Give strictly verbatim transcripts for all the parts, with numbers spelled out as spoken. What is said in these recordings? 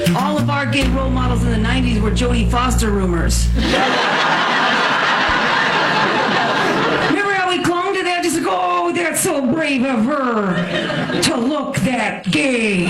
all of our gay role models in the nineties were Jodie Foster rumors. Remember how we clung to that? Just like, oh, that's so brave of her to look that gay.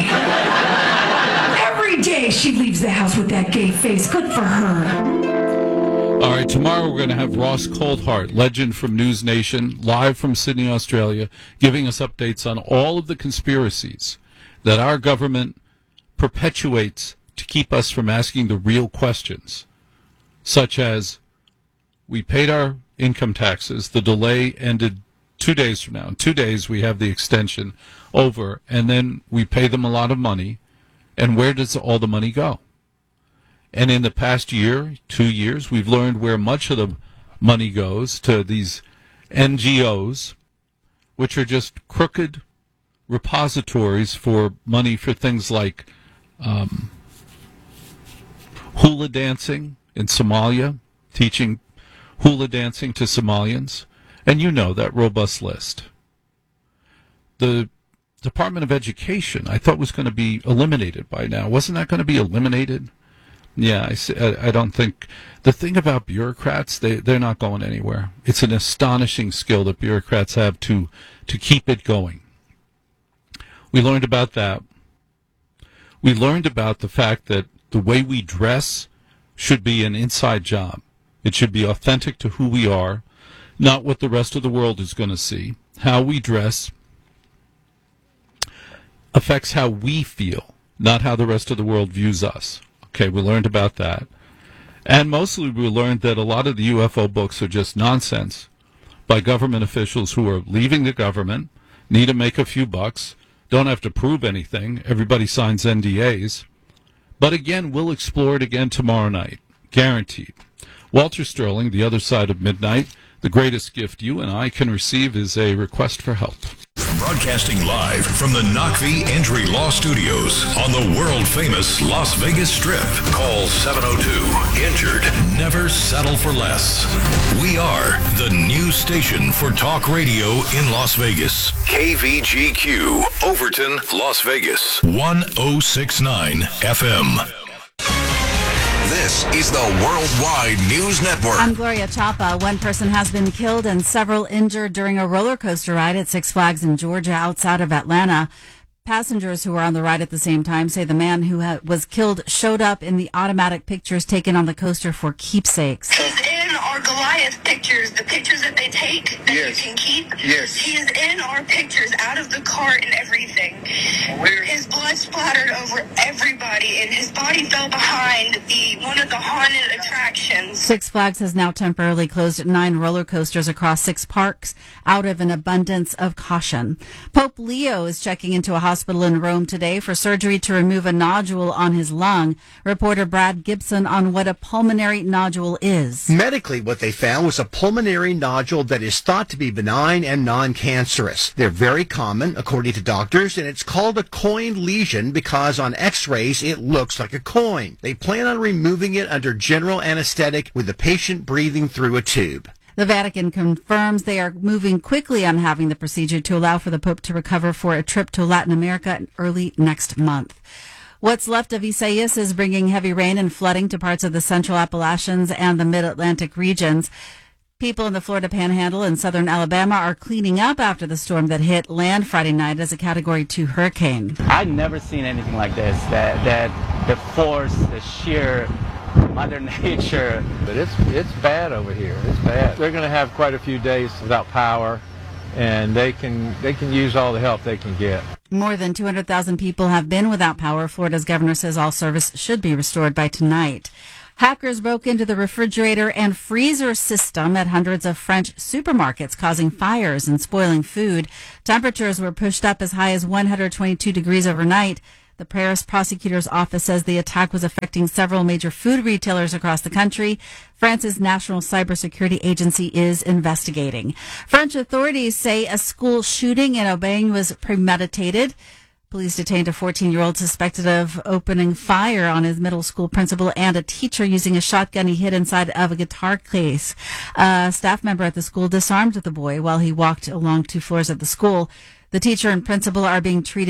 Every day she leaves the house with that gay face. Good for her. All right, tomorrow we're going to have Ross Coldhart, legend from News Nation, live from Sydney, Australia, giving us updates on all of the conspiracies that our government perpetuates to keep us from asking the real questions, such as we paid our income taxes, the delay ended two days from now. In two days we have the extension over, and then we pay them a lot of money, and where does all the money go? And in the past year, two years, we've learned where much of the money goes to these N G Os, which are just crooked repositories for money for things like um, hula dancing in Somalia, teaching hula dancing to Somalians. And you know that robust list. The Department of Education, I thought, was going to be eliminated by now. Wasn't that going to be eliminated? Yeah, I, I don't think. The thing about bureaucrats, they, they're not going anywhere. It's an astonishing skill that bureaucrats have to, to keep it going. We learned about that. We learned about the fact that the way we dress should be an inside job. It should be authentic to who we are, not what the rest of the world is going to see. How we dress affects how we feel, not how the rest of the world views us. Okay, we learned about that. And mostly we learned that a lot of the U F O books are just nonsense by government officials who are leaving the government, need to make a few bucks, don't have to prove anything. Everybody signs N D As. But again, we'll explore it again tomorrow night. Guaranteed. Walter Sterling, The Other Side of Midnight. The greatest gift you and I can receive is a request for help. Broadcasting live from the Knockvie Injury Law Studios on the world-famous Las Vegas Strip. Call seven oh two, injured. Never settle for less. We are the new station for talk radio in Las Vegas. K V G Q, Overton, Las Vegas. one oh six point nine F M. This is the Worldwide News Network. I'm Gloria Chapa. One person has been killed and several injured during a roller coaster ride at Six Flags in Georgia outside of Atlanta. Passengers who were on the ride at the same time say the man who ha- was killed showed up in the automatic pictures taken on the coaster for keepsakes. He's in our Goliath pictures, the pictures that they take that yes. you can keep. Yes. He is in our pictures, out of the cart and everything. Where? His blood splattered over everybody, and his body fell behind the one of the haunted attractions. Six Flags has now temporarily closed nine roller coasters across six parks out of an abundance of caution. Pope Leo is checking into a hospital in Rome today for surgery to remove a nodule on his lung. Reporter Brad Gibson on what a pulmonary nodule is. Medically, what they found was a pulmonary nodule that is thought to be benign and non-cancerous. They're very common, according to doctors, and it's called a coin lesion because on x-rays it looks like a coin. They plan on removing it under general anesthetic with the patient breathing through a tube. The Vatican confirms they are moving quickly on having the procedure to allow for the Pope to recover for a trip to Latin America early next month. What's left of Isaias is bringing heavy rain and flooding to parts of the Central Appalachians and the Mid-Atlantic regions. People in the Florida Panhandle and southern Alabama are cleaning up after the storm that hit land Friday night as a Category two hurricane. I've never seen anything like this, that, that the force, the sheer Mother Nature. But it's it's bad over here. It's bad. They're going to have quite a few days without power, and they can they can use all the help they can get. More than two hundred thousand people have been without power. Florida's governor says all service should be restored by tonight. Hackers broke into the refrigerator and freezer system at hundreds of French supermarkets, causing fires and spoiling food. Temperatures were pushed up as high as one hundred twenty-two degrees overnight. The Paris prosecutor's office says the attack was affecting several major food retailers across the country. France's National Cybersecurity Agency is investigating. French authorities say a school shooting in Aubagne was premeditated. Police detained a fourteen-year-old suspected of opening fire on his middle school principal and a teacher using a shotgun he hid inside of a guitar case. A staff member at the school disarmed the boy while he walked along two floors of the school. The teacher and principal are being treated